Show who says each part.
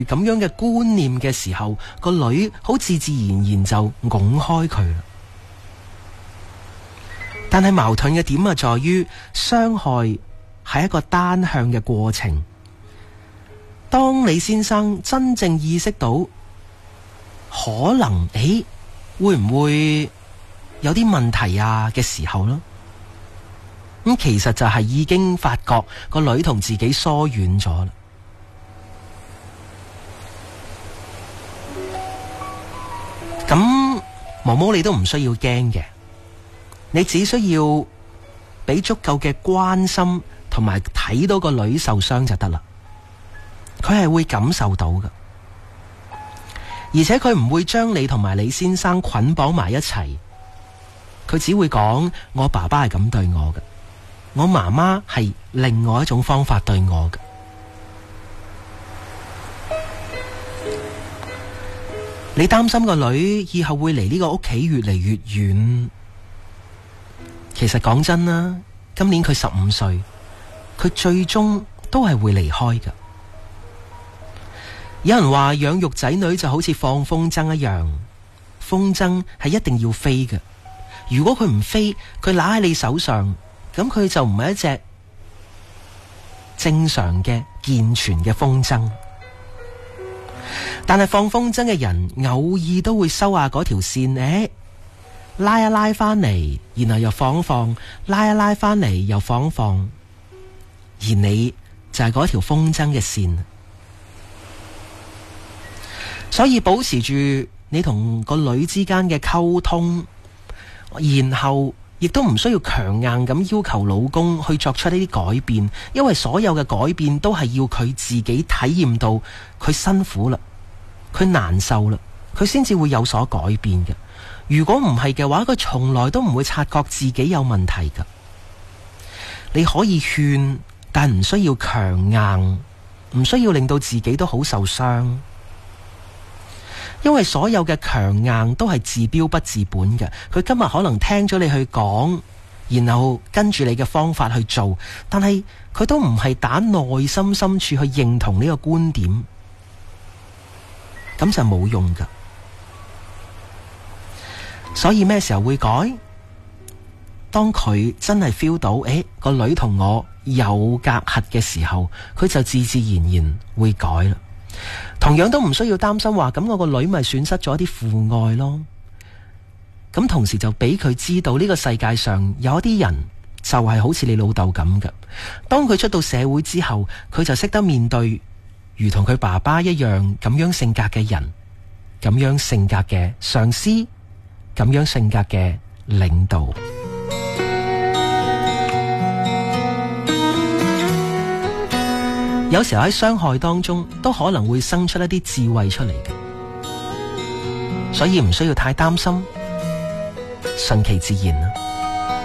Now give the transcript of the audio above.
Speaker 1: 咁樣嘅觀念嘅時候，個女好自自然然就拱開佢啦。但係矛盾嘅點啊，在於傷害係一個單向嘅過程。當李先生真正意識到可能會唔會有啲問題啊嘅時候咯，咁其實就係已經發覺個女同自己疏遠咗啦。咁毛毛你都唔需要驚嘅，你只需要俾足夠嘅關心同埋睇到個女受傷就得啦。佢係會感受到㗎，而且佢唔會將你同埋李先生捆綁埋一齊。佢只會講，我爸爸係咁對我嘅，我媽媽係另外一種方法對我嘅。你擔心個女以後會離呢個屋企越嚟越遠，其實講真啦，今年佢15歲，佢最終都係會離開㗎。有人話養育仔女就好似放風箏一樣，風箏係一定要飛嘅。如果佢唔飛，佢拿喺你手上，咁佢就唔係一隻正常嘅健全嘅風箏。但係放風箏嘅人偶爾都會收下嗰條線，拉一拉翻嚟，然後又放一放，拉一拉翻嚟又放一放，而你就係嗰條風箏嘅線。所以保持住你同個女之間嘅溝通，然後亦都唔需要強硬咁要求老公去作出呢啲改變，因為所有嘅改變都係要佢自己體驗到佢辛苦啦，佢難受啦，佢先至會有所改變嘅。如果唔係嘅話，佢從來都唔會察覺自己有問題噶。你可以勸，但唔需要強硬，唔需要令到自己都好受傷。因為所有嘅強硬都係治標不治本嘅。佢今日可能聽咗你去講，然後跟住你嘅方法去做，但係佢都唔係打內心深處去認同呢個觀點，咁就冇用噶。所以咩時候會改？當佢真係 feel 到個女同我有隔閡嘅時候，佢就自自然然會改啦。同樣都唔需要擔心話，咁我個女咪損失咗啲父愛咯。咁同時就俾佢知道呢個世界上有一啲人就係好似你老豆咁嘅。當佢出到社會之後，佢就識得面對如同佢爸爸一樣咁樣性格嘅人，咁樣性格嘅上司，咁樣性格嘅領導。有時候喺傷害當中都可能會生出一啲智慧出嚟嘅，所以唔需要太擔心，順其自然啦。